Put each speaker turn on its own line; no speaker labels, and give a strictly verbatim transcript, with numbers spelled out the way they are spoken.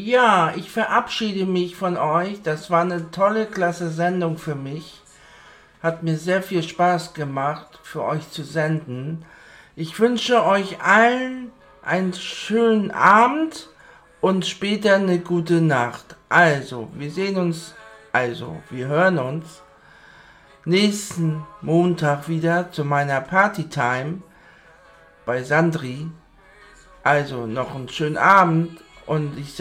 Ja, ich verabschiede mich von euch. Das war eine tolle, klasse Sendung für mich. Hat mir sehr viel Spaß gemacht, für euch zu senden. Ich wünsche euch allen einen schönen Abend und später eine gute Nacht. Also, wir sehen uns, also, wir hören uns nächsten Montag wieder zu meiner Partytime bei Sandri. Also, noch einen schönen Abend und ich